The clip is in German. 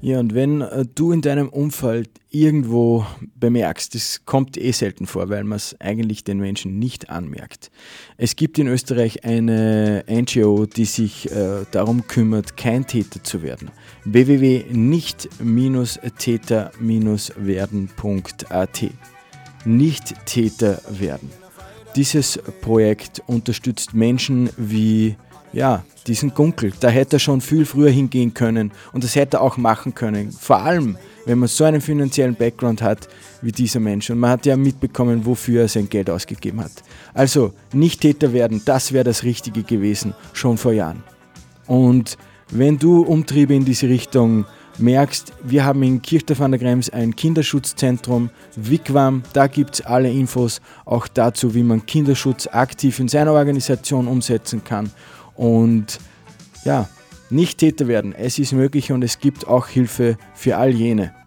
Ja, und wenn du in deinem Umfeld irgendwo bemerkst, das kommt selten vor, weil man es eigentlich den Menschen nicht anmerkt. Es gibt in Österreich eine NGO, die sich darum kümmert, kein Täter zu werden. www.nicht-täter-werden.at. Nicht Täter werden. Dieses Projekt unterstützt Menschen wie diesen Gunkel. Da hätte er schon viel früher hingehen können und das hätte er auch machen können. Vor allem, wenn man so einen finanziellen Background hat wie dieser Mensch. Und man hat ja mitbekommen, wofür er sein Geld ausgegeben hat. Also, nicht Täter werden, das wäre das Richtige gewesen, schon vor Jahren. Und wenn du Umtriebe in diese Richtung merkst, wir haben in Kirchdorf an der Krems ein Kinderschutzzentrum, Wigwam, da gibt es alle Infos, auch dazu, wie man Kinderschutz aktiv in seiner Organisation umsetzen kann. Und ja, nicht Täter werden, es ist möglich und es gibt auch Hilfe für all jene.